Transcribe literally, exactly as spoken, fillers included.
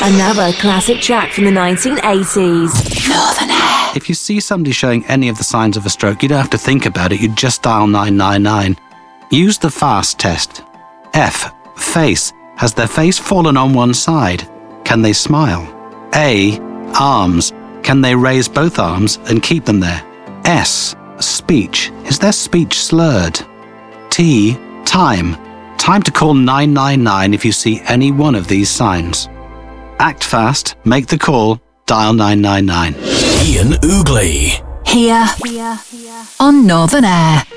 Another classic track from the nineteen eighties. Northern Air. If you see somebody showing any of the signs of a stroke, you don't have to think about it, you just dial nine nine nine. Use the FAST test. F. Face. Has their face fallen on one side? Can they smile? A. Arms. Can they raise both arms and keep them there? S. Speech. Is their speech slurred? T. Time. Time to call nine nine nine if you see any one of these signs. Act fast, make the call, dial nine nine nine. Ian Oogley. Here, here, here on Northern Air.